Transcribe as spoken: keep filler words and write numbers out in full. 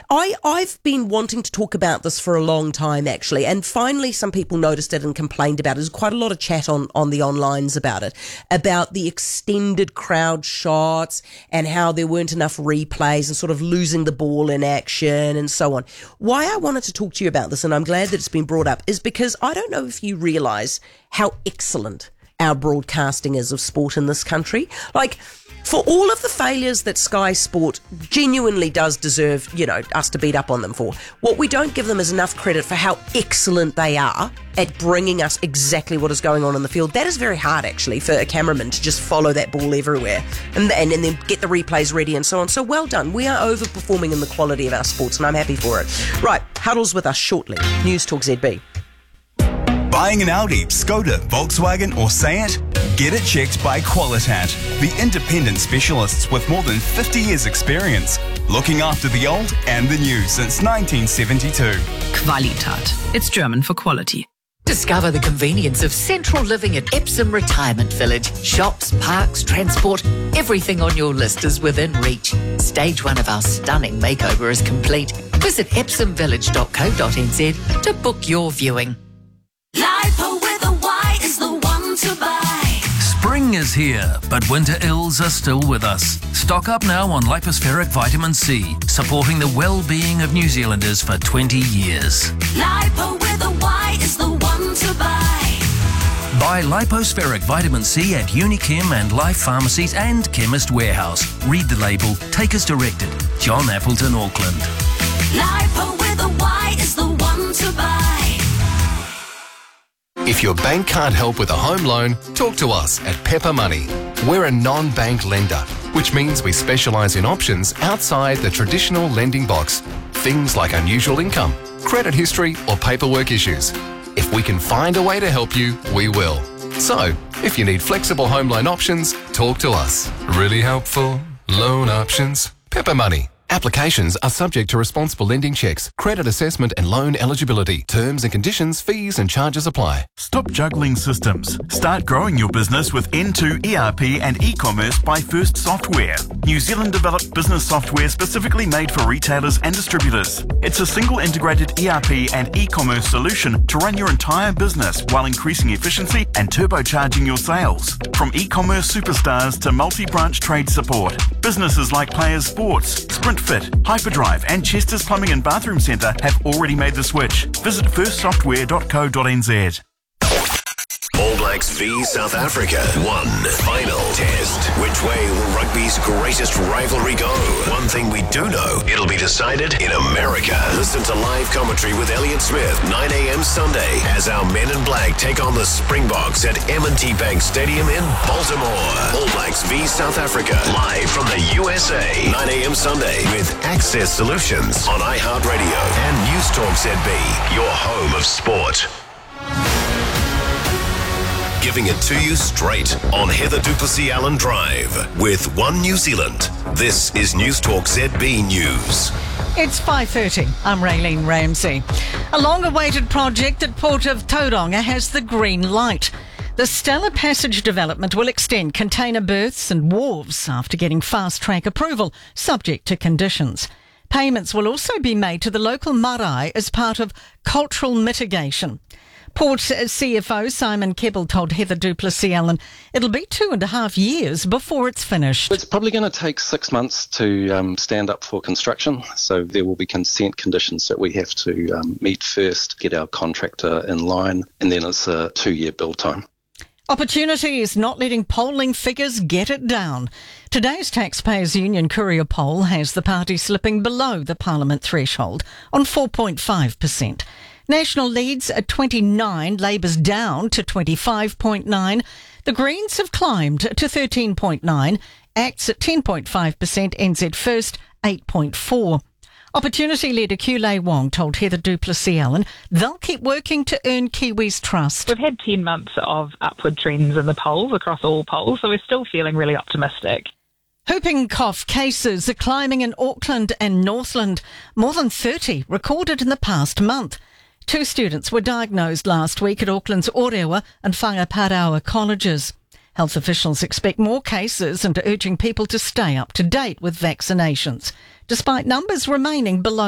I, I've been wanting to talk about this for a long time, actually, and finally some people noticed it and complained about it. There's quite a lot of chat on, on the onlines about it, about the extended crowd shots and how there weren't enough replays and sort of losing the ball in action and so on. Why I wanted to talk to you about this, and I'm glad that it's been brought up, is because I don't know if you realise how excellent our broadcasting is of sport in this country. Like, for all of the failures that Sky Sport genuinely does deserve, you know, us to beat up on them for, what we don't give them is enough credit for how excellent they are at bringing us exactly what is going on in the field. That is very hard, actually, for a cameraman to just follow that ball everywhere and, and, and then get the replays ready and so on. So well done. We are overperforming in the quality of our sports, and I'm happy for it. Right, Huddle's with us shortly. News Talk Z B. Buying an Audi, Skoda, Volkswagen or Seat? Get it checked by Qualitat, the independent specialists with more than fifty years experience, looking after the old and the new since nineteen seventy-two. Qualitat. It's German for quality. Discover the convenience of central living at Epsom Retirement Village. Shops, parks, transport, everything on your list is within reach. Stage one of our stunning makeover is complete. Visit epsom village dot co dot n z to book your viewing. Lipo with a Y is the one to buy. Spring is here, but winter ills are still with us. Stock up now on Lipospheric Vitamin C, supporting the well-being of New Zealanders for twenty years. Lipo with a Y is the one to buy. Buy Lipospheric Vitamin C at Unichem and Life Pharmacies and Chemist Warehouse. Read the label. Take as directed. John Appleton, Auckland. Lipo with a Y is the one to buy. If your bank can't help with a home loan, talk to us at Pepper Money. We're a non-bank lender, which means we specialise in options outside the traditional lending box. Things like unusual income, credit history or paperwork issues. If we can find a way to help you, we will. So, if you need flexible home loan options, talk to us. Really helpful loan options. Pepper Money. Applications are subject to responsible lending checks, credit assessment and loan eligibility. Terms and conditions, fees and charges apply. Stop juggling systems. Start growing your business with N two E R P and e-commerce by First Software. New Zealand developed business software specifically made for retailers and distributors. It's a single integrated E R P and e-commerce solution to run your entire business while increasing efficiency and turbocharging your sales. From e-commerce superstars to multi-branch trade support, businesses like Players Sports, Sprint Fit, Hyperdrive and Chester's Plumbing and Bathroom Centre have already made the switch. Visit first software dot co dot n z. All Blacks v South Africa. One final test. Which way will rugby's greatest rivalry go? One thing we do know, it'll be decided in America. Listen to live commentary with Elliot Smith, nine a.m. Sunday, as our men in black take on the Springboks at M and T Bank Stadium in Baltimore. All Blacks v South Africa, live from the U S A, nine a.m. Sunday, with Access Solutions on iHeartRadio and News Talk Z B, your home of sport. Giving it to you straight on Heather du Plessis-Allen Drive with One New Zealand. This is News Talk Z B News. It's five thirty. I'm Raylene Ramsey. A long-awaited project at Port of Tauranga has the green light. The Stella Passage development will extend container berths and wharves after getting fast-track approval, subject to conditions. Payments will also be made to the local marae as part of cultural mitigation. Port C F O Simon Kebbell told Heather du Plessis-Allen it'll be two and a half years before it's finished. It's probably going to take six months to um, stand up for construction, so there will be consent conditions that we have to um, meet first, get our contractor in line, and then it's a two-year build time. Opportunity is not letting polling figures get it down. Today's Taxpayers Union Courier poll has the party slipping below the Parliament threshold on four point five percent. National leads at twenty-nine, Labour's down to twenty-five point nine. The Greens have climbed to thirteen point nine, Acts at ten point five percent, N Z First eight point four. Opportunity leader Kulei Wong told Heather du Plessis-Allen they'll keep working to earn Kiwis' trust. We've had ten months of upward trends in the polls across all polls, so we're still feeling really optimistic. Whooping cough cases are climbing in Auckland and Northland, more than thirty recorded in the past month. Two students were diagnosed last week at Auckland's Orewa and Whangaparaoa colleges. Health officials expect more cases and are urging people to stay up to date with vaccinations, despite numbers remaining below